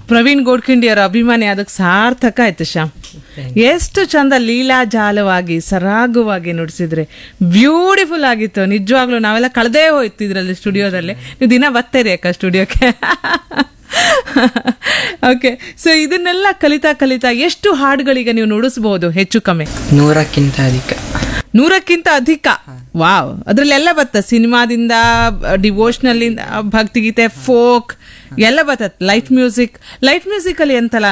ಪ್ರವೀಣ್ ಗೋಡ್ಖಿಂಡಿ ಅವರ ಅಭಿಮಾನಿ ಅದಕ್ಕೆ ಸಾರ್ಥಕ ಆಯ್ತು ಶ್ಯಾಮ್. ಎಷ್ಟು ಚಂದ ಲೀಲಾಜಾಲವಾಗಿ ಸರಾಗವಾಗಿ ನುಡಿಸಿದ್ರೆ, ಬ್ಯೂಟಿಫುಲ್ ಆಗಿತ್ತು ನಿಜವಾಗ್ಲೂ. ನಾವೆಲ್ಲ ಕಳೆದೇ ಹೋಯ್ತು ಇದ್ರಲ್ಲಿ ಸ್ಟುಡಿಯೋದಲ್ಲಿ. ನೀವು ದಿನ ಬರ್ತೀರಿ ಅಕ್ಕ ಸ್ಟುಡಿಯೋಕ್ಕೆ. ಓಕೆ, ಸೊ ಇದನ್ನೆಲ್ಲ ಕಲಿತಾ ಎಷ್ಟು ಹಾಡುಗಳಿಗೆ ನೀವು ನುಡಿಸಬಹುದು ಹೆಚ್ಚು ಕಮ್ಮಿ? 100ಕ್ಕಿಂತ ಅಧಿಕ. ವಾವ್, ಅದ್ರಲ್ಲೆಲ್ಲ ಬತ್ತ, ಸಿನಿಮಾದಿಂದ, ಡಿವೋಷನಲ್ ಇಂದ, ಭಕ್ತಿಗೀತೆ, ಫೋಕ್ ಎಲ್ಲ ಬರ್ತದೆ. ಲೈಟ್ ಮ್ಯೂಸಿಕ್ ಅಲ್ಲಿ ಎಂತಲ್ಲ